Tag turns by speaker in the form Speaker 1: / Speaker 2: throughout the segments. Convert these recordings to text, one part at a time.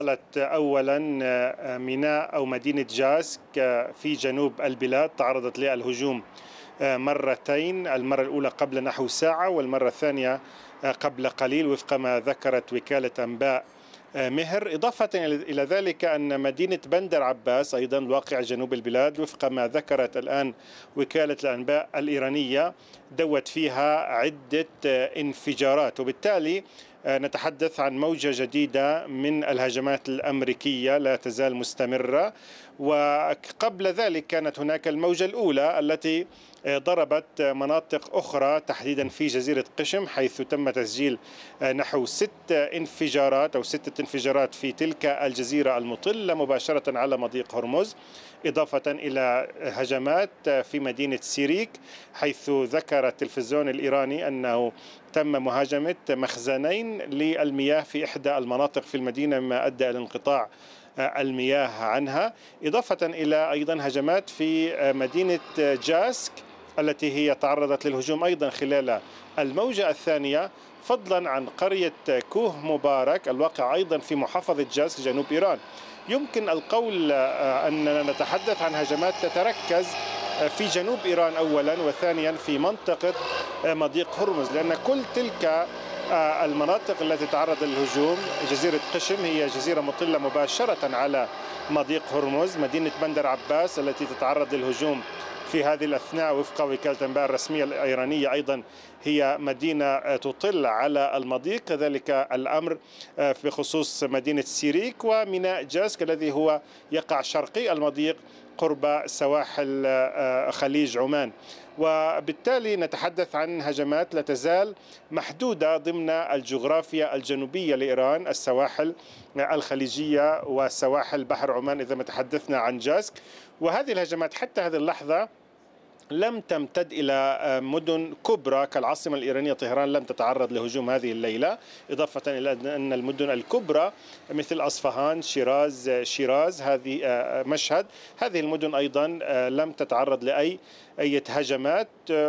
Speaker 1: أولا ميناء أو مدينة جاسك في جنوب البلاد تعرضت للهجوم مرتين، المرة الأولى قبل نحو ساعة والمرة الثانية قبل قليل وفق ما ذكرت وكالة أنباء مهر. إضافة إلى ذلك أن مدينة بندر عباس أيضا الواقعة جنوب البلاد وفق ما ذكرت الآن وكالة الأنباء الإيرانية دوت فيها عدة انفجارات، وبالتالي نتحدث عن موجة جديدة من الهجمات الأمريكية لا تزال مستمرة. وقبل ذلك كانت هناك الموجة الأولى التي ضربت مناطق أخرى تحديدا في جزيرة قشم، حيث تم تسجيل نحو 6 انفجارات في تلك الجزيرة المطلة مباشرة على مضيق هرمز، إضافة إلى هجمات في مدينة سيريك، حيث ذكر التلفزيون الإيراني أنه تم مهاجمة مخزنين للمياه في إحدى المناطق في المدينة مما أدى إلى انقطاع المياه عنها، إضافة إلى أيضا هجمات في مدينة جاسك التي هي تعرضت للهجوم أيضا خلال الموجة الثانية، فضلا عن قرية كوه مبارك الواقع أيضا في محافظة جاسك جنوب إيران. يمكن القول أننا نتحدث عن هجمات تتركز في جنوب إيران أولا، وثانيا في منطقة مضيق هرمز، لأن كل تلك المناطق التي تعرض للهجوم، جزيرة قشم هي جزيرة مطلة مباشرة على مضيق هرمز، مدينة بندر عباس التي تتعرض للهجوم في هذه الأثناء وفق وكالة الأنباء الرسمية الإيرانية أيضا هي مدينة تطل على المضيق، كذلك الأمر بخصوص مدينة سيريك وميناء جاسك الذي هو يقع شرقي المضيق قرب سواحل خليج عمان. وبالتالي نتحدث عن هجمات لا تزال محدودة ضمن الجغرافيا الجنوبية لإيران، السواحل الخليجية وسواحل بحر عمان إذا ما تحدثنا عن جاسك. وهذه الهجمات حتى هذه اللحظة لم تمتد إلى مدن كبرى كالعاصمة الإيرانية طهران، لم تتعرض لهجوم هذه الليلة، إضافة إلى أن المدن الكبرى مثل أصفهان، شيراز هذه مشهد، هذه المدن أيضا لم تتعرض لأي هجمات،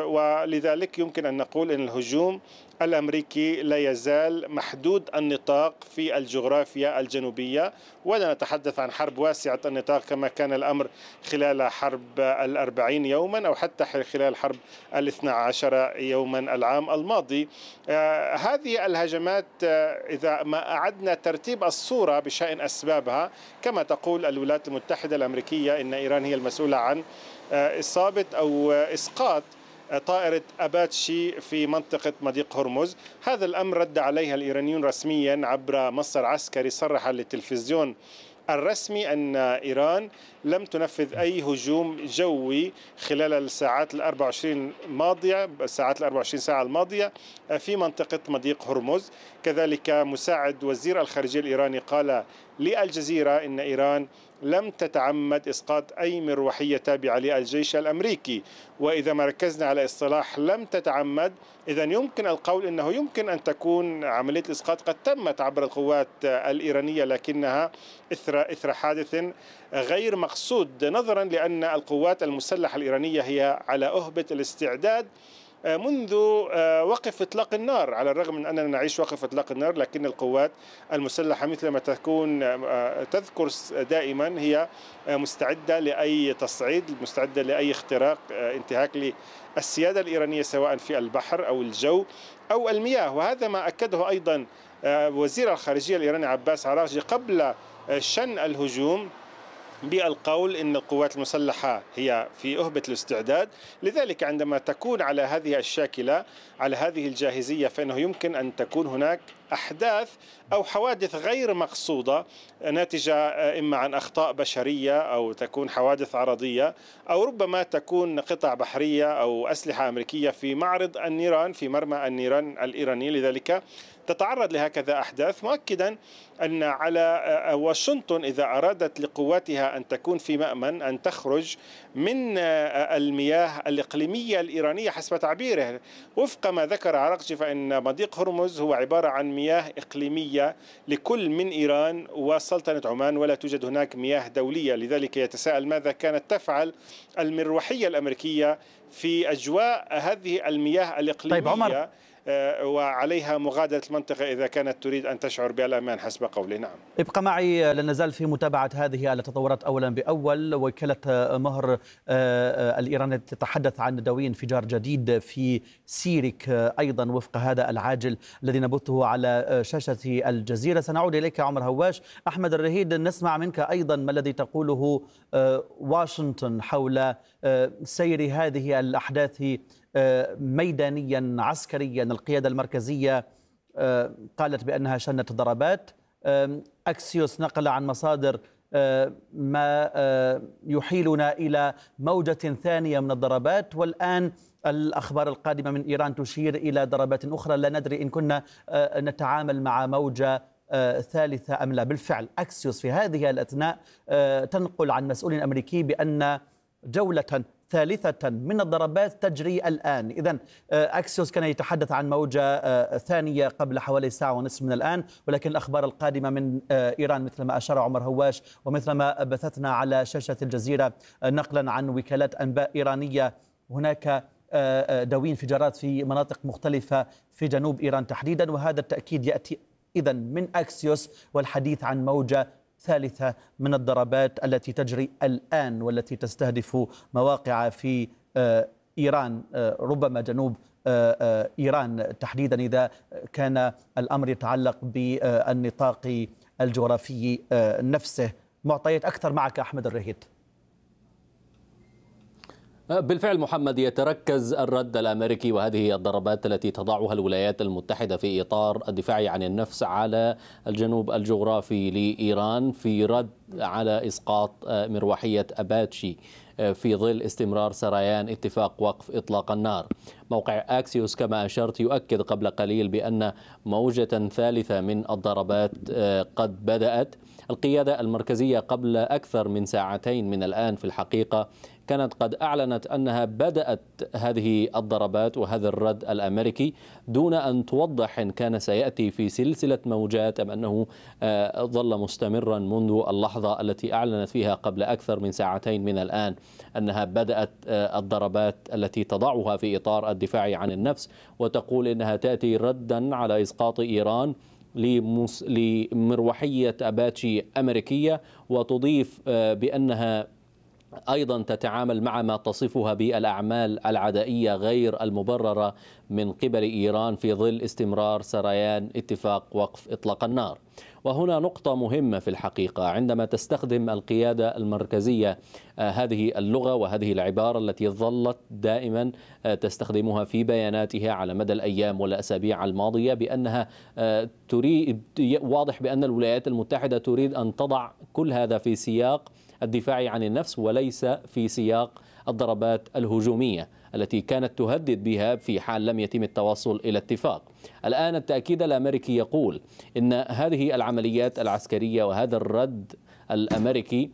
Speaker 1: ولذلك يمكن أن نقول أن الهجوم الأمريكي لا يزال محدود النطاق في الجغرافيا الجنوبية، ولا نتحدث عن حرب واسعة النطاق كما كان الأمر خلال حرب 40 يوما أو حتى خلال حرب 12 يوما العام الماضي. هذه الهجمات إذا ما أعدنا ترتيب الصورة بشأن أسبابها، كما تقول الولايات المتحدة الأمريكية إن إيران هي المسؤولة عن إصابة أو إسقاط طائرة أباتشي في منطقة مضيق هرمز. هذا الأمر رد عليها الإيرانيون رسميا عبر مصدر عسكري صرح للتلفزيون الرسمي أن إيران لم تنفذ أي هجوم جوي خلال الساعات 24 ساعة الماضية في منطقة مضيق هرمز. كذلك مساعد وزير الخارجية الإيراني قال للجزيرة إن إيران لم تتعمد إسقاط أي مروحية تابعة للجيش الأمريكي، وإذا ما ركزنا على اصطلاح لم تتعمد، إذا يمكن القول أنه يمكن أن تكون عملية الإسقاط قد تمت عبر القوات الإيرانية لكنها إثر حادث غير مقصود، نظرا لأن القوات المسلحة الإيرانية هي على أهبة الاستعداد منذ وقف إطلاق النار، على الرغم من أننا نعيش وقف إطلاق النار لكن القوات المسلحة مثل ما تكون تذكر دائما هي مستعدة لأي تصعيد، مستعدة لأي اختراق، انتهاك للسيادة الإيرانية سواء في البحر أو الجو أو المياه. وهذا ما أكده أيضا وزير الخارجية الإيراني عباس عراقجي قبل شن الهجوم بالقول إن القوات المسلحة هي في أهبة الاستعداد، لذلك عندما تكون على هذه الشاكلة على هذه الجاهزية فإنه يمكن أن تكون هناك أحداث أو حوادث غير مقصودة ناتجة إما عن أخطاء بشرية أو تكون حوادث عرضية أو ربما تكون قطع بحرية أو أسلحة أمريكية في معرض النيران في مرمى النيران الإيراني، لذلك تتعرض لهكذا أحداث، مؤكدا أن على واشنطن إذا أرادت لقواتها أن تكون في مأمن أن تخرج من المياه الإقليمية الإيرانية حسب تعبيره. وفق ما ذكر عراقجي فإن مضيق هرمز هو عبارة عن مياه إقليمية لكل من إيران وسلطنة عمان، ولا توجد هناك مياه دولية، لذلك يتساءل ماذا كانت تفعل المروحية الأمريكية في أجواء هذه المياه الإقليمية.
Speaker 2: طيب عمر،
Speaker 1: وعليها مغادرة المنطقة إذا كانت تريد أن تشعر بالأمان حسب قوله. نعم.
Speaker 2: ابقى معي، لا نزال في متابعة هذه التطورات أولا بأول. وكالة مهر الإيرانية تتحدث عن ندوي انفجار جديد في سيرك أيضا وفق هذا العاجل الذي نبثه على شاشة الجزيرة. سنعود إليك عمر هواش. أحمد الرهيد، نسمع منك أيضا ما الذي تقوله واشنطن حول سير هذه الأحداث ميدانيا عسكريا. القيادة المركزية قالت بأنها شنت ضربات. أكسيوس نقل عن مصادر ما يحيلنا إلى موجة ثانية من الضربات، والآن الأخبار القادمة من إيران تشير إلى ضربات أخرى. لا ندري إن كنا نتعامل مع موجة ثالثة أم لا. بالفعل أكسيوس في هذه الأثناء تنقل عن مسؤول أمريكي بأن جولة ثالثة من الضربات تجري الآن. إذن أكسيوس كان يتحدث عن موجة ثانية قبل حوالي ساعة ونصف من الآن، ولكن الأخبار القادمة من إيران مثل ما أشار عمر هواش ومثل ما بثثنا على شاشة الجزيرة نقلا عن وكالات أنباء إيرانية، هناك دوي انفجارات في مناطق مختلفة في جنوب إيران تحديدا، وهذا التأكيد يأتي إذن من أكسيوس والحديث عن موجة ثالثة من الضربات التي تجري الآن والتي تستهدف مواقع في إيران، ربما جنوب إيران تحديدا إذا كان الأمر يتعلق بالنطاق الجغرافي نفسه. معطيات أكثر معك أحمد الرهيد.
Speaker 3: بالفعل محمد، يتركز الرد الأمريكي وهذه الضربات التي تضعها الولايات المتحدة في إطار الدفاع عن النفس على الجنوب الجغرافي لإيران في رد على إسقاط مروحية أباتشي في ظل استمرار سريان اتفاق وقف إطلاق النار. موقع أكسيوس كما أشرت يؤكد قبل قليل بأن موجة ثالثة من الضربات قد بدأت. القيادة المركزية قبل أكثر من ساعتين من الآن في الحقيقة كانت قد أعلنت أنها بدأت هذه الضربات وهذا الرد الأمريكي دون أن توضح إن كان سيأتي في سلسلة موجات أم أنه ظل مستمرا منذ اللحظة التي أعلنت فيها قبل أكثر من ساعتين من الآن أنها بدأت الضربات التي تضعها في إطار الدفاع عن النفس، وتقول إنها تأتي ردا على إسقاط إيران لمروحية أباتشي أمريكية، وتضيف بأنها أيضا تتعامل مع ما تصفها بالأعمال العدائية غير المبررة من قبل إيران في ظل استمرار سريان اتفاق وقف إطلاق النار. وهنا نقطة مهمة في الحقيقة، عندما تستخدم القيادة المركزية هذه اللغة وهذه العبارة التي ظلت دائما تستخدمها في بياناتها على مدى الأيام والأسابيع الماضية بأنها تريد، واضح بأن الولايات المتحدة تريد أن تضع كل هذا في سياق الدفاع عن النفس وليس في سياق الضربات الهجومية التي كانت تهدد بها في حال لم يتم التوصل إلى اتفاق. الآن التأكيد الأمريكي يقول إن هذه العمليات العسكرية وهذا الرد الأمريكي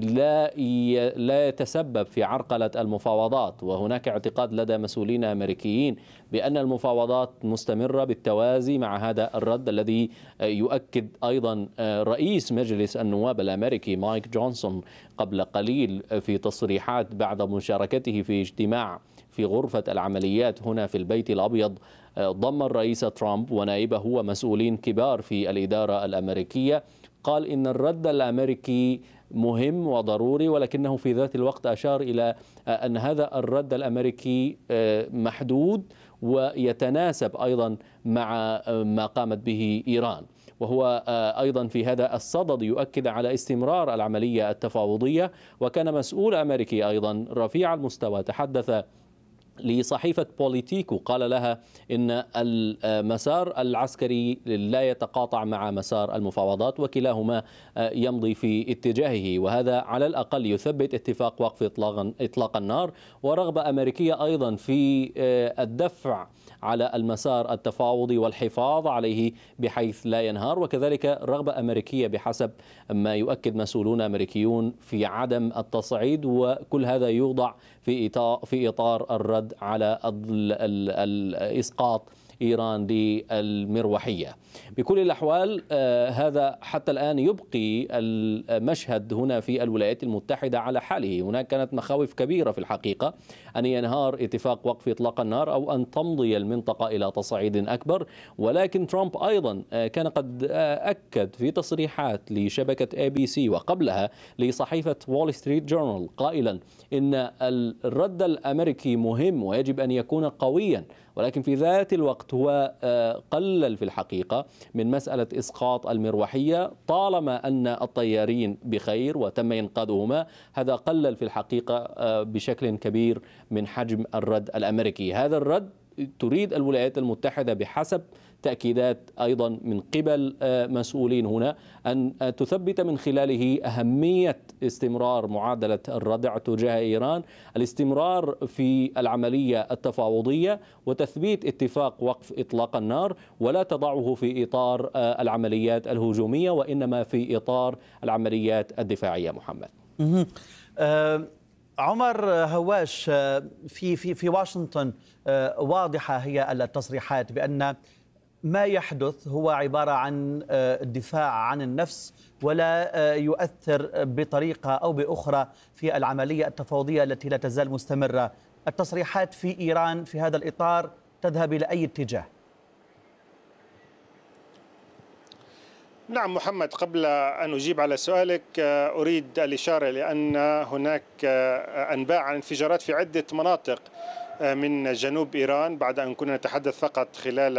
Speaker 3: لا يتسبب في عرقلة المفاوضات، وهناك اعتقاد لدى مسؤولين أمريكيين بأن المفاوضات مستمرة بالتوازي مع هذا الرد الذي يؤكد أيضا رئيس مجلس النواب الأمريكي مايك جونسون قبل قليل في تصريحات بعد مشاركته في اجتماع في غرفة العمليات هنا في البيت الأبيض ضم الرئيس ترامب ونائبه ومسؤولين كبار في الإدارة الأمريكية. قال إن الرد الأمريكي مهم وضروري، ولكنه في ذات الوقت أشار إلى أن هذا الرد الأمريكي محدود ويتناسب أيضا مع ما قامت به إيران. وهو أيضا في هذا الصدد يؤكد على استمرار العملية التفاوضية. وكان مسؤول أمريكي أيضا رفيع المستوى تحدث لصحيفة بوليتيكو قال لها إن المسار العسكري لا يتقاطع مع مسار المفاوضات وكلاهما يمضي في اتجاهه، وهذا على الأقل يثبت اتفاق وقف إطلاق النار ورغبة أمريكية أيضا في الدفع على المسار التفاوضي والحفاظ عليه بحيث لا ينهار، وكذلك رغبة أمريكية بحسب ما يؤكد مسؤولون أمريكيون في عدم التصعيد، وكل هذا يوضع في إطار الرد على إسقاط إيران للمروحية. بكل الأحوال هذا حتى الآن يبقي المشهد هنا في الولايات المتحدة على حاله. هناك كانت مخاوف كبيرة في الحقيقة أن ينهار اتفاق وقف إطلاق النار أو أن تمضي المنطقة إلى تصعيد أكبر، ولكن ترامب أيضا كان قد أكد في تصريحات لشبكة ABC وقبلها لصحيفة وول ستريت جورنال قائلا إن الرد الأمريكي مهم ويجب أن يكون قويا، ولكن في ذات الوقت هو قلل في الحقيقة من مسألة إسقاط المروحية طالما أن الطيارين بخير وتم إنقاذهما. هذا قلل في الحقيقة بشكل كبير من حجم الرد الأمريكي. هذا الرد تريد الولايات المتحدة بحسب تأكيدات أيضا من قبل مسؤولين هنا أن تثبت من خلاله أهمية استمرار معادلة الردع تجاه إيران، الاستمرار في العملية التفاوضية وتثبيت اتفاق وقف إطلاق النار، ولا تضعه في إطار العمليات الهجومية وإنما في إطار العمليات الدفاعية. محمد.
Speaker 2: عمر هواش، في واشنطن واضحة هي التصريحات بأن ما يحدث هو عبارة عن الدفاع عن النفس ولا يؤثر بطريقة أو بأخرى في العملية التفاوضية التي لا تزال مستمرة. التصريحات في إيران في هذا الإطار تذهب إلى أي اتجاه؟
Speaker 1: نعم محمد، قبل أن أجيب على سؤالك أريد الإشارة لأن هناك أنباء عن انفجارات في عدة مناطق من جنوب إيران بعد أن كنا نتحدث فقط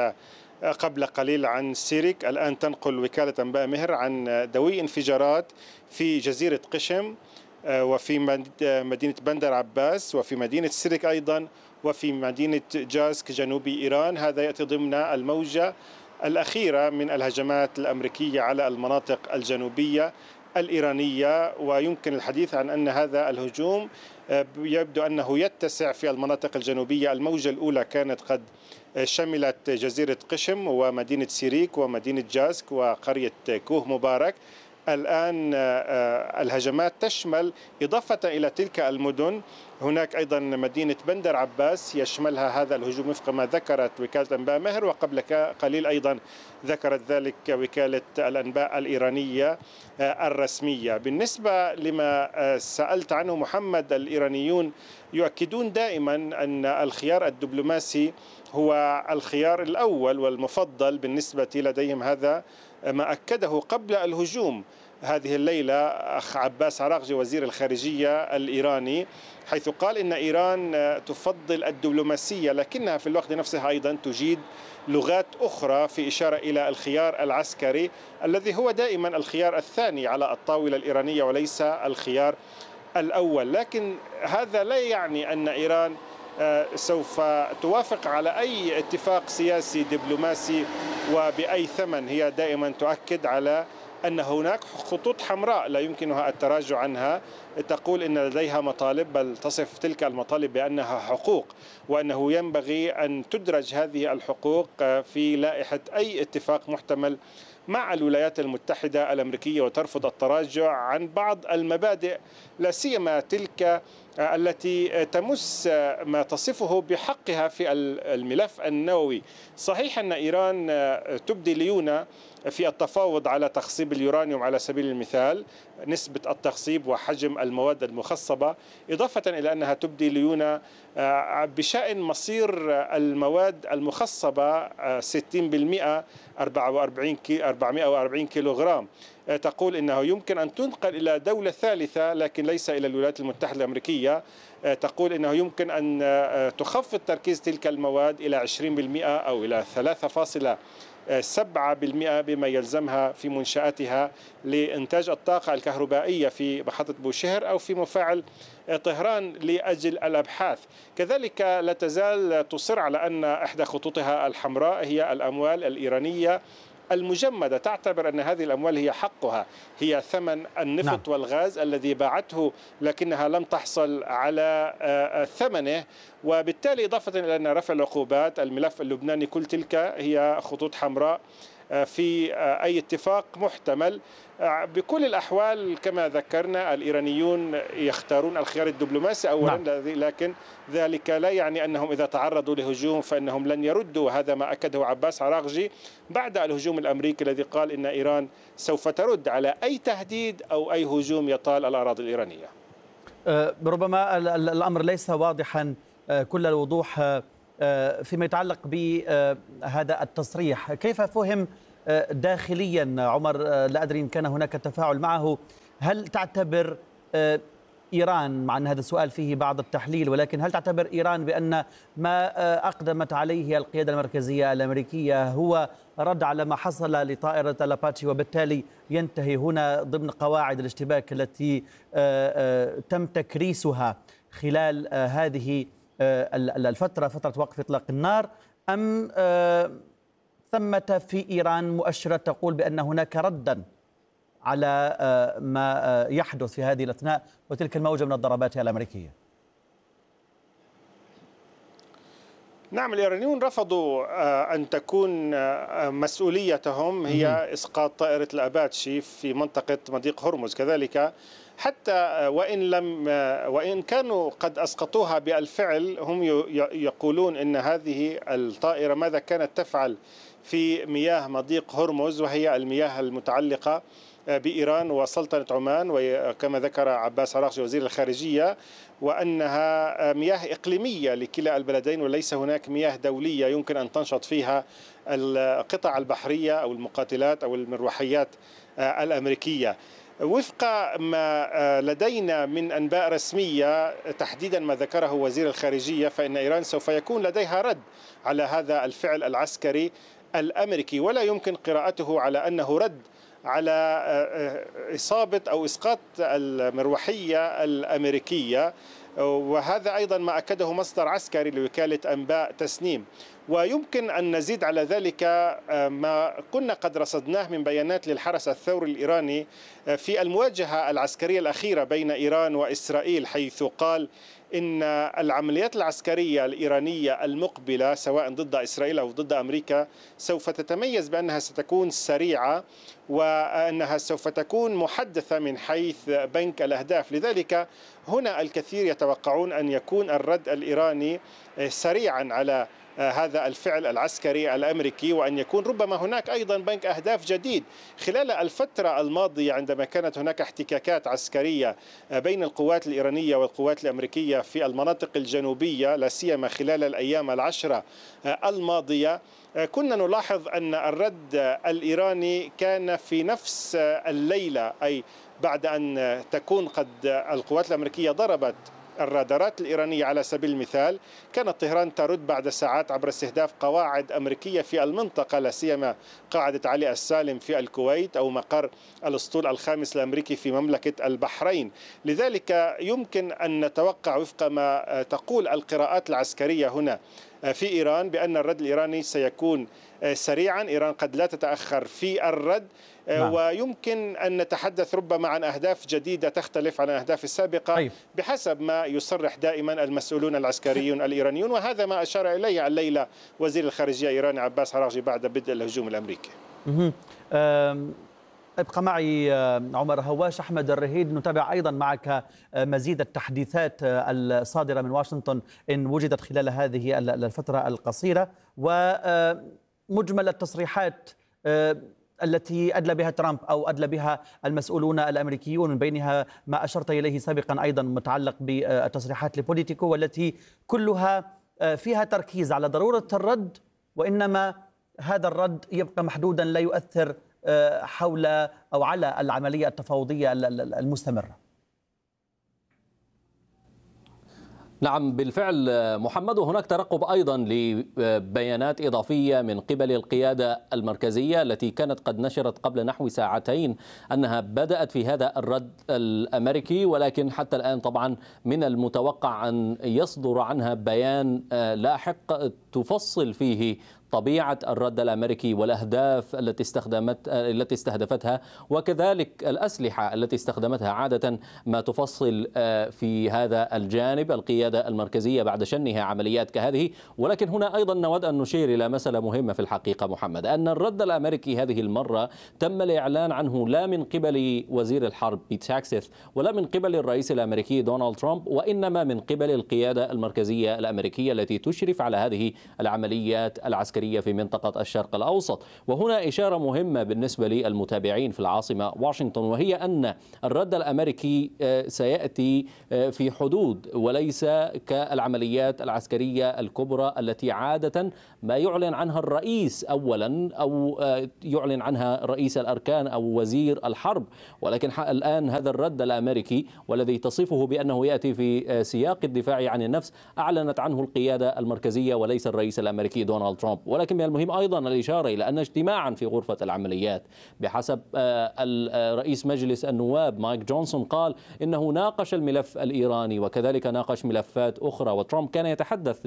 Speaker 1: قبل قليل عن سيرك. الآن تنقل وكالة أنباء مهر عن دوي انفجارات في جزيرة قشم وفي مدينة بندر عباس وفي مدينة سيرك أيضا وفي مدينة جاسك جنوبي إيران. هذا يأتي ضمن الموجة الأخيرة من الهجمات الأمريكية على المناطق الجنوبية الإيرانية، ويمكن الحديث عن أن هذا الهجوم يبدو أنه يتسع في المناطق الجنوبية. الموجة الأولى كانت قد شملت جزيرة قشم ومدينة سيريك ومدينة جاسك وقرية كوه مبارك. الآن الهجمات تشمل إضافة إلى تلك المدن هناك أيضا مدينة بندر عباس يشملها هذا الهجوم وفق ما ذكرت وكالة أنباء مهر، وقبل قليل أيضا ذكرت ذلك وكالة الأنباء الإيرانية الرسمية. بالنسبة لما سألت عنه محمد، الإيرانيون يؤكدون دائما أن الخيار الدبلوماسي هو الخيار الأول والمفضل بالنسبة لديهم. هذا ما أكده قبل الهجوم هذه الليلة أخ عباس عراقجي وزير الخارجية الإيراني، حيث قال إن إيران تفضل الدبلوماسية لكنها في الوقت نفسه أيضا تجيد لغات أخرى، في إشارة إلى الخيار العسكري الذي هو دائما الخيار الثاني على الطاولة الإيرانية وليس الخيار الأول. لكن هذا لا يعني أن إيران سوف توافق على أي اتفاق سياسي دبلوماسي وبأي ثمن. هي دائما تؤكد على أن هناك خطوط حمراء لا يمكنها التراجع عنها. تقول إن لديها مطالب، بل تصف تلك المطالب بأنها حقوق، وأنه ينبغي أن تدرج هذه الحقوق في لائحة أي اتفاق محتمل مع الولايات المتحدة الأمريكية، وترفض التراجع عن بعض المبادئ لا سيما تلك التي تمس ما تصفه بحقها في الملف النووي. صحيح أن إيران تبدي ليونة في التفاوض على تخصيب اليورانيوم على سبيل المثال، نسبة التخصيب وحجم المواد المخصبة، إضافة إلى أنها تبدي ليونة بشأن مصير المواد المخصبة 60% 440 كيلوغرام. تقول إنه يمكن أن تنقل إلى دولة ثالثة لكن ليس إلى الولايات المتحدة الأمريكية. تقول إنه يمكن أن تخفض تركيز تلك المواد إلى 20% أو إلى 3.7% بما يلزمها في منشآتها لإنتاج الطاقة الكهربائية في محطة بوشهر أو في مفاعل طهران لأجل الأبحاث. كذلك لا تزال تصر على أن إحدى خطوطها الحمراء هي الأموال الإيرانية المجمدة. تعتبر أن هذه الأموال هي حقها، هي ثمن النفط والغاز الذي باعته لكنها لم تحصل على ثمنه، وبالتالي إضافة إلى أن رفع العقوبات، الملف اللبناني، كل تلك هي خطوط حمراء في أي اتفاق محتمل. بكل الأحوال كما ذكرنا الإيرانيون يختارون الخيار الدبلوماسي أولا، لكن ذلك لا يعني أنهم إذا تعرضوا لهجوم فإنهم لن يردوا. هذا ما أكده عباس عراغجي بعد الهجوم الأمريكي الذي قال إن إيران سوف ترد على أي تهديد أو أي هجوم يطال الأراضي الإيرانية.
Speaker 2: ربما الأمر ليس واضحا كل الوضوح فيما يتعلق بهذا التصريح. كيف فهم داخليا عمر؟ لا أدري إن كان هناك تفاعل معه. هل تعتبر إيران، مع أن هذا السؤال فيه بعض التحليل، ولكن هل تعتبر إيران بأن ما أقدمت عليه القيادة المركزية الأمريكية هو رد على ما حصل لطائرة الأباتشي، وبالتالي ينتهي هنا ضمن قواعد الاشتباك التي تم تكريسها خلال هذه الفترة، فترة وقف إطلاق النار، أم ثمة في إيران مؤشرات تقول بأن هناك ردا على ما يحدث في هذه الأثناء وتلك الموجة من الضربات الأمريكية؟
Speaker 1: نعم، الإيرانيون رفضوا أن تكون مسؤوليتهم هي إسقاط طائرة الأباتشي في منطقة مضيق هرمز. كذلك حتى وإن كانوا قد أسقطوها بالفعل، هم يقولون أن هذه الطائرة ماذا كانت تفعل في مياه مضيق هرمز، وهي المياه المتعلقة بإيران وسلطنة عمان، وكما ذكر عباس عراغجي وزير الخارجية، وأنها مياه إقليمية لكلا البلدين وليس هناك مياه دولية يمكن أن تنشط فيها القطع البحرية أو المقاتلات أو المروحيات الأمريكية. وفق ما لدينا من أنباء رسمية، تحديدا ما ذكره وزير الخارجية، فإن إيران سوف يكون لديها رد على هذا الفعل العسكري الأمريكي، ولا يمكن قراءته على أنه رد على إصابة أو إسقاط المروحية الأمريكية. وهذا أيضا ما أكده مصدر عسكري لوكالة أنباء تسنيم. ويمكن أن نزيد على ذلك ما كنا قد رصدناه من بيانات للحرس الثوري الإيراني في المواجهة العسكرية الأخيرة بين إيران وإسرائيل، حيث قال إن العمليات العسكرية الإيرانية المقبلة سواء ضد إسرائيل أو ضد أمريكا سوف تتميز بأنها ستكون سريعة، وأنها سوف تكون محدثة من حيث بنك الأهداف. لذلك هنا الكثير يتوقعون أن يكون الرد الإيراني سريعا على هذا الفعل العسكري الأمريكي، وأن يكون ربما هناك أيضا بنك أهداف جديد. خلال الفترة الماضية عندما كانت هناك احتكاكات عسكرية بين القوات الإيرانية والقوات الأمريكية في المناطق الجنوبية، لا سيما خلال الأيام العشرة الماضية، كنا نلاحظ أن الرد الإيراني كان في نفس الليلة، أي بعد أن تكون قد القوات الأمريكية ضربت الرادارات الإيرانية على سبيل المثال، كانت طهران ترد بعد ساعات عبر استهداف قواعد أمريكية في المنطقة، لا سيما قاعدة علي السالم في الكويت أو مقر الأسطول الخامس الأمريكي في مملكة البحرين. لذلك يمكن أن نتوقع وفق ما تقول القراءات العسكرية هنا في إيران بأن الرد الإيراني سيكون سريعا. إيران قد لا تتأخر في الرد، ويمكن أن نتحدث ربما عن أهداف جديدة تختلف عن الأهداف السابقة بحسب ما يصرح دائما المسؤولون العسكريون الإيرانيون، وهذا ما أشار إليه الليلة وزير الخارجية الإيراني عباس عراغجي بعد بدء الهجوم الأمريكي.
Speaker 2: ابقى معي عمر هواش. أحمد الرهيد، نتابع أيضا معك مزيد التحديثات الصادرة من واشنطن إن وجدت خلال هذه الفترة القصيرة، ومجمل التصريحات التي أدلى بها ترامب أو أدلى بها المسؤولون الأمريكيون، من بينها ما أشرت إليه سابقا أيضا متعلق بالتصريحات لبوليتيكو، والتي كلها فيها تركيز على ضرورة الرد، وإنما هذا الرد يبقى محدودا لا يؤثر حول أو على العملية التفاوضية المستمرة.
Speaker 3: نعم بالفعل محمد، وهناك ترقب أيضا لبيانات إضافية من قبل القيادة المركزية التي كانت قد نشرت قبل نحو ساعتين أنها بدأت في هذا الرد الأمريكي، ولكن حتى الآن طبعا من المتوقع أن يصدر عنها بيان لاحق تفصل فيه طبيعة الرد الأمريكي والأهداف التي استهدفتها، وكذلك الأسلحة التي استخدمتها. عادة ما تفصل في هذا الجانب القيادة المركزية بعد شنها عمليات كهذه. ولكن هنا أيضا نود أن نشير إلى مسألة مهمة في الحقيقة محمد، أن الرد الأمريكي هذه المرة تم الإعلان عنه لا من قبل وزير الحرب بيت هيكسيث ولا من قبل الرئيس الأمريكي دونالد ترامب، وإنما من قبل القيادة المركزية الأمريكية التي تشرف على هذه العمليات العسكرية في منطقة الشرق الأوسط. وهنا إشارة مهمة بالنسبة للمتابعين في العاصمة واشنطن، وهي أن الرد الأمريكي سيأتي في حدود وليس كالعمليات العسكرية الكبرى التي عادة ما يعلن عنها الرئيس أولا أو يعلن عنها رئيس الأركان أو وزير الحرب. ولكن الآن هذا الرد الأمريكي والذي تصفه بأنه يأتي في سياق الدفاع عن النفس أعلنت عنه القيادة المركزية وليس الرئيس الأمريكي دونالد ترامب. ولكن من المهم أيضا الإشارة إلى أن اجتماعا في غرفة العمليات بحسب رئيس مجلس النواب مايك جونسون قال إنه ناقش الملف الإيراني وكذلك ناقش ملفات أخرى. وترامب كان يتحدث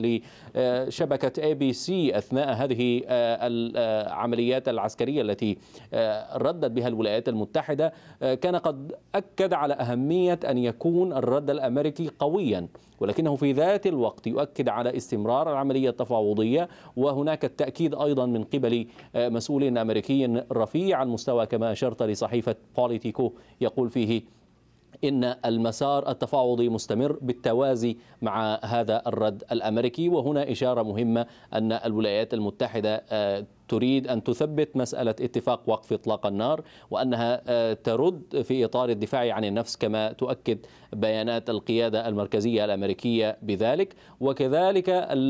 Speaker 3: لشبكة ABC أثناء هذه العمليات العسكرية التي ردت بها الولايات المتحدة، كان قد أكد على أهمية أن يكون الرد الأمريكي قويا، ولكنه في ذات الوقت يؤكد على استمرار العملية التفاوضية. وهناك التأكيد أيضا من قبل مسؤول أمريكي رفيع المستوى كما أشرت لصحيفة بوليتيكو يقول فيه إن المسار التفاوضي مستمر بالتوازي مع هذا الرد الأمريكي. وهنا إشارة مهمة أن الولايات المتحدة تريد أن تثبت مسألة اتفاق وقف إطلاق النار، وأنها ترد في إطار الدفاع عن النفس كما تؤكد بيانات القيادة المركزية الأمريكية بذلك. وكذلك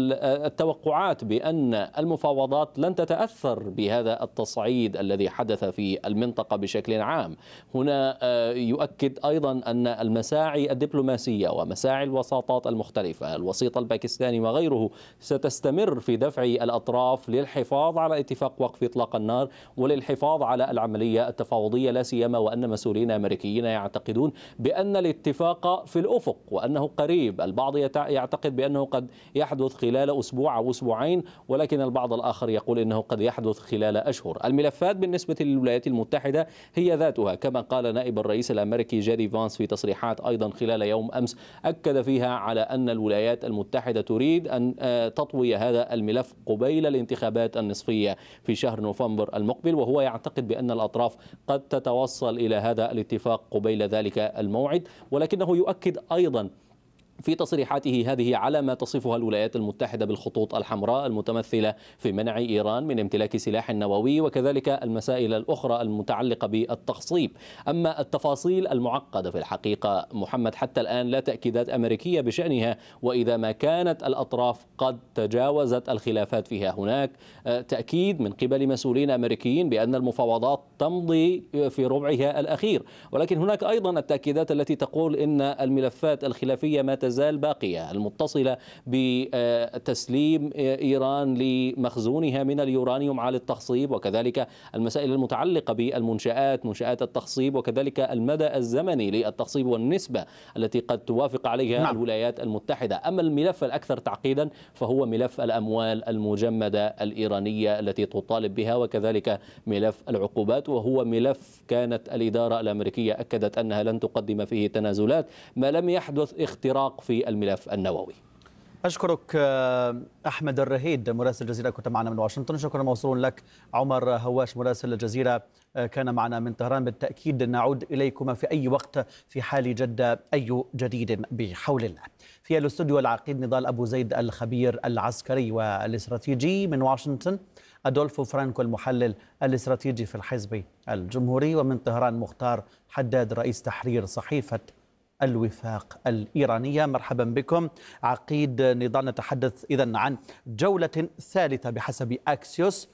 Speaker 3: التوقعات بأن المفاوضات لن تتأثر بهذا التصعيد الذي حدث في المنطقة بشكل عام. هنا يؤكد أيضا أن المساعي الدبلوماسية ومساعي الوساطات المختلفة، الوسيط الباكستاني وغيره، ستستمر في دفع الأطراف للحفاظ على اتفاق وقف إطلاق النار وللحفاظ على العملية التفاوضية، لا سيما وأن مسؤولين أمريكيين يعتقدون بأن الاتفاق في الأفق وأنه قريب. البعض يعتقد بأنه قد يحدث خلال أسبوع أو أسبوعين، ولكن البعض الآخر يقول أنه قد يحدث خلال أشهر. الملفات بالنسبة للولايات المتحدة هي ذاتها كما قال نائب الرئيس الأمريكي جيدي فانس في تصريحات أيضا خلال يوم أمس، أكد فيها على أن الولايات المتحدة تريد أن تطوي هذا الملف قبيل الانتخابات النصفية في شهر نوفمبر المقبل، وهو يعتقد بأن الأطراف قد تتوصل إلى هذا الاتفاق قبيل ذلك الموعد. ولكنه يؤكد أيضا في تصريحاته هذه على ما تصفها الولايات المتحدة بالخطوط الحمراء المتمثلة في منع إيران من امتلاك سلاح نووي وكذلك المسائل الأخرى المتعلقة بالتخصيب. أما التفاصيل المعقدة في الحقيقة محمد حتى الآن لا تأكيدات أمريكية بشأنها، وإذا ما كانت الأطراف قد تجاوزت الخلافات فيها هناك تأكيد من قبل مسؤولين أمريكيين بأن المفاوضات تمضي في ربعها الأخير. ولكن هناك أيضا التأكيدات التي تقول إن الملفات الخلافية ما تزال باقية، المتصلة بتسليم إيران لمخزونها من اليورانيوم على التخصيب، وكذلك المسائل المتعلقة بالمنشآت منشآت التخصيب، وكذلك المدى الزمني للتخصيب والنسبة التي قد توافق عليها الولايات المتحدة. أما الملف الأكثر تعقيدا فهو ملف الأموال المجمدة الإيرانية التي تطالب بها، وكذلك ملف العقوبات، وهو ملف كانت الإدارة الأمريكية أكدت أنها لن تقدم فيه تنازلات ما لم يحدث اختراق في الملف النووي.
Speaker 2: أشكرك أحمد الرهيد مراسل الجزيرة، كنت معنا من واشنطن. شكرا موصول لك عمر هواش مراسل الجزيرة كان معنا من طهران. بالتأكيد نعود إليكم في أي وقت في حال جد أي جديد بحول الله. في الاستوديو العقيد نضال أبو زيد الخبير العسكري والاستراتيجي، من واشنطن أدولفو فرانكو المحلل الاستراتيجي في الحزب الجمهوري، ومن طهران مختار حداد رئيس تحرير صحيفة الوفاق الإيرانية. مرحبا بكم. عقيد نضال، نتحدث إذن عن جولة ثالثة بحسب أكسيوس.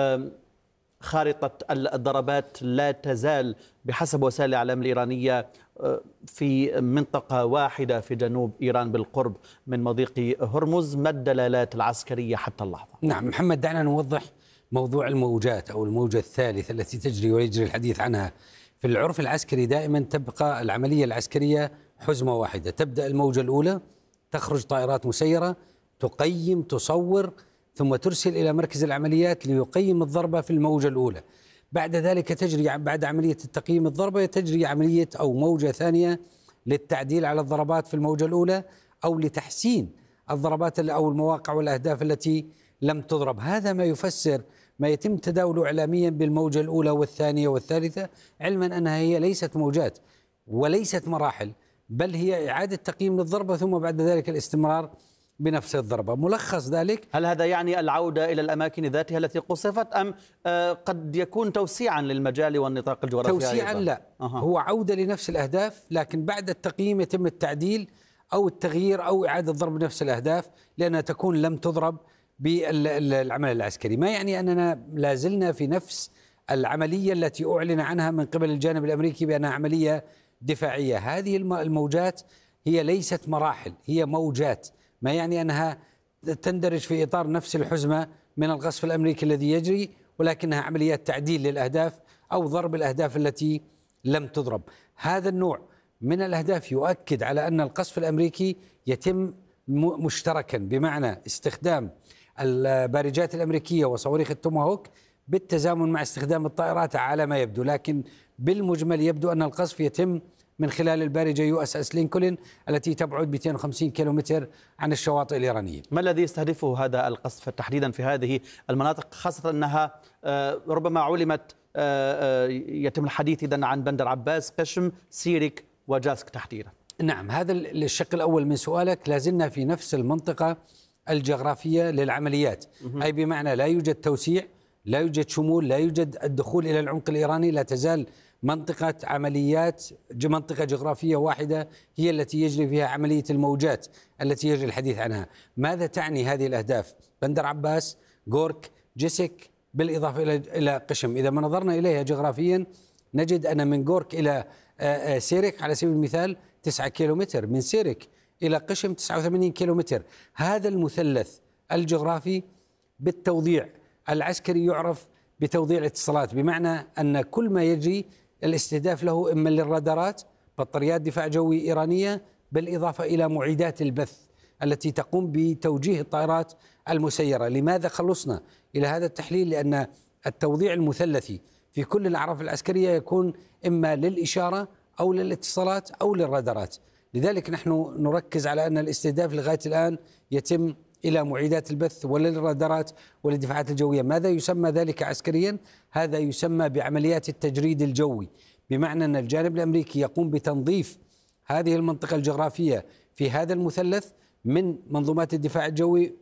Speaker 2: خارطة الضربات لا تزال بحسب وسائل الإعلام الإيرانية في منطقة واحدة في جنوب إيران بالقرب من مضيق هرمز. ما الدلالات العسكرية حتى اللحظة؟
Speaker 4: نعم محمد، دعنا نوضح موضوع الموجات أو الموجة الثالثة التي تجري ويجري الحديث عنها. في العرف العسكري دائما تبقى العملية العسكرية حزمة واحدة. تبدأ الموجة الأولى، تخرج طائرات مسيرة تقيم تصور ثم ترسل إلى مركز العمليات ليقيم الضربة في الموجة الأولى. بعد ذلك تجري بعد عملية التقييم الضربة تجري عملية أو موجة ثانية للتعديل على الضربات في الموجة الأولى أو لتحسين الضربات أو المواقع والأهداف التي لم تضرب. هذا ما يفسر ما يتم تداوله إعلاميا بالموجة الأولى والثانية والثالثة، علما أنها هي ليست موجات وليست مراحل، بل هي إعادة تقييم للضربة ثم بعد ذلك الاستمرار بنفس الضربة. ملخص ذلك،
Speaker 2: هل هذا يعني العودة إلى الأماكن ذاتها التي قصفت أم قد يكون توسيعا للمجال والنطاق الجغرافي؟
Speaker 4: توسيعا
Speaker 2: أيضا
Speaker 4: لا، هو عودة لنفس الأهداف، لكن بعد التقييم يتم التعديل أو التغيير أو إعادة ضرب نفس الأهداف لأنها تكون لم تضرب بالعمل العسكري. ما يعني أننا لازلنا في نفس العملية التي أعلن عنها من قبل الجانب الأمريكي بأنها عملية دفاعية. هذه الموجات هي ليست مراحل، هي موجات، ما يعني أنها تندرج في إطار نفس الحزمة من القصف الأمريكي الذي يجري، ولكنها عمليات تعديل للأهداف أو ضرب الأهداف التي لم تضرب. هذا النوع من الأهداف يؤكد على أن القصف الأمريكي يتم مشتركا، بمعنى استخدام البارجات الأمريكية وصواريخ التوماهوك بالتزامن مع استخدام الطائرات على ما يبدو، لكن بالمجمل يبدو أن القصف يتم من خلال البارجة USS لينكولن التي تبعد 250 كيلومتر عن الشواطئ الإيرانية.
Speaker 2: ما الذي يستهدفه هذا القصف تحديدا في هذه المناطق، خاصة أنها ربما علمت يتم الحديث إذن عن بندر عباس، قشم، سيرك وجاسك تحديدا؟
Speaker 4: نعم، هذا الشق الأول من سؤالك. لازلنا في نفس المنطقة الجغرافية للعمليات، أي بمعنى لا يوجد توسيع، لا يوجد شمول، لا يوجد الدخول إلى العمق الإيراني، لا تزال منطقة عمليات، منطقة جغرافية واحدة هي التي يجري فيها عملية الموجات التي يجري الحديث عنها. ماذا تعني هذه الأهداف؟ بندر عباس، غورك، جيسك، بالإضافة إلى قشم. إذا ما نظرنا إليها جغرافيا نجد أن من غورك إلى سيرك على سبيل المثال 9 كيلومتر، من سيرك إلى قشم 89 كيلومتر. هذا المثلث الجغرافي بالتوضيع العسكري يعرف بتوضيع الاتصالات، بمعنى أن كل ما يجري الاستهداف له إما للرادارات، بطاريات دفاع جوي إيرانية، بالإضافة إلى معدات البث التي تقوم بتوجيه الطائرات المسيرة. لماذا خلصنا إلى هذا التحليل؟ لأن التوضيع المثلثي في كل الأعراف العسكرية يكون إما للإشارة أو للاتصالات أو للرادارات. لذلك نحن نركز على أن الاستهداف لغاية الآن يتم إلى معيدات البث وللرادارات وللدفاعات الجوية. ماذا يسمى ذلك عسكريا؟ هذا يسمى بعمليات التجريد الجوي، بمعنى أن الجانب الأمريكي يقوم بتنظيف هذه المنطقة الجغرافية في هذا المثلث من منظومات الدفاع الجوي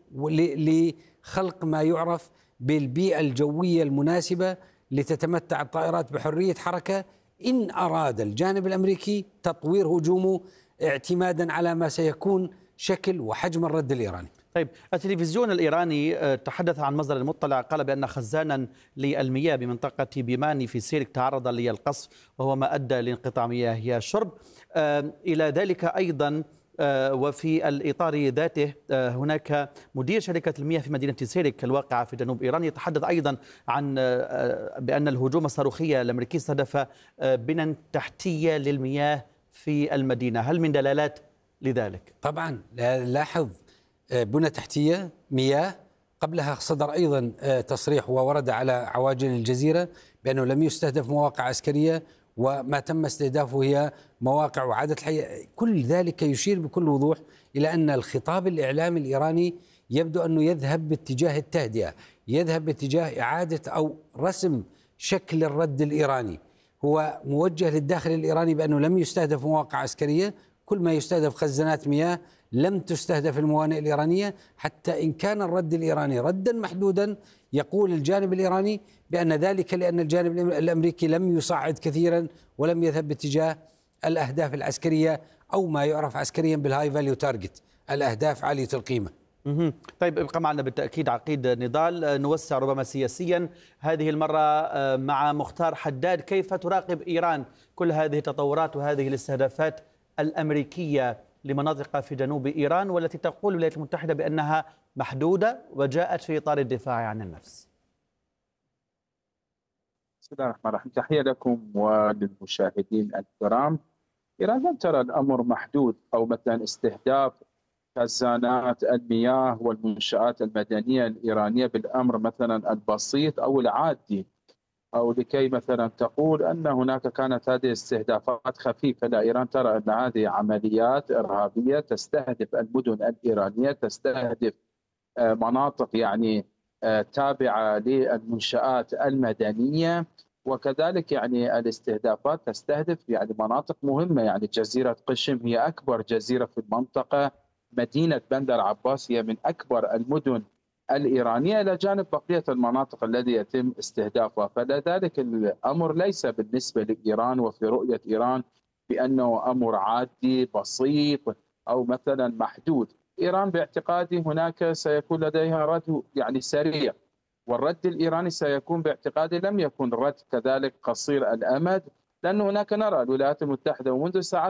Speaker 4: لخلق ما يعرف بالبيئة الجوية المناسبة لتتمتع الطائرات بحرية حركة إن أراد الجانب الأمريكي تطوير هجومه اعتمادا على ما سيكون شكل وحجم الرد الإيراني.
Speaker 2: طيب، التلفزيون الإيراني تحدث عن مصدر مطلع قال بأن خزانا للمياه بمنطقة بيماني في سيرك تعرض للقصف وهو ما أدى لانقطاع مياه الشرب. إلى ذلك أيضا وفي الإطار ذاته هناك مدير شركة المياه في مدينة سيرك الواقعة في جنوب إيران يتحدث أيضا عن بأن الهجوم الصاروخي الأمريكي استهدف بنى تحتية للمياه في المدينة. هل من دلالات لذلك؟
Speaker 4: طبعا لاحظ بنى تحتية مياه. قبلها صدر أيضا تصريح وورد على عواجل الجزيرة بأنه لم يستهدف مواقع عسكرية، وما تم استهدافه هي مواقع وعادة الحياة. كل ذلك يشير بكل وضوح إلى أن الخطاب الإعلامي الإيراني يبدو أنه يذهب باتجاه التهدئة، يذهب باتجاه إعادة أو رسم شكل الرد الإيراني. هو موجه للداخل الإيراني بأنه لم يستهدف مواقع عسكرية، كل ما يستهدف خزانات مياه، لم تستهدف الموانئ الإيرانية. حتى إن كان الرد الإيراني ردا محدودا يقول الجانب الإيراني بأن ذلك لأن الجانب الأمريكي لم يصعد كثيرا ولم يذهب باتجاه الأهداف العسكرية أو ما يعرف عسكريا بالهاي فاليو تارجت، الأهداف عالية القيمة.
Speaker 2: طيب، ابقى معنا بالتأكيد عقيد نضال. نوسع ربما سياسيا هذه المرة مع مختار حداد. كيف تراقب إيران كل هذه التطورات وهذه الاستهدافات الأمريكية لمناطق في جنوب إيران والتي تقول الولايات المتحدة بأنها محدودة وجاءت في إطار الدفاع عن النفس؟
Speaker 5: بسم الله الرحمن الرحيم. تحية لكم وللمشاهدين الكرام. إيران لم ترى الأمر محدود أو مثلا استهداف خزانات المياه والمنشآت المدنية الإيرانية بالأمر مثلا البسيط أو العادي، أو لكي مثلا تقول أن هناك كانت هذه استهدافات خفيفة. لا، إيران ترى أن هذه عمليات إرهابية تستهدف المدن الإيرانية، تستهدف مناطق يعني تابعة للمنشآت المدنية، وكذلك يعني الاستهدافات تستهدف يعني مناطق مهمة. يعني جزيرة قشم هي أكبر جزيرة في المنطقة، مدينة بندر عباس هي من أكبر المدن الإيرانية، إلى جانب بقية المناطق التي يتم استهدافها. فلذلك الأمر ليس بالنسبة لإيران وفي رؤية إيران بأنه أمر عادي بسيط أو مثلا محدود. إيران باعتقادي هناك سيكون لديها رد يعني سريع، والرد الإيراني سيكون باعتقادي لم يكن رد كذلك قصير الأمد، لأن هناك نرى الولايات المتحدة ومنذ ساعات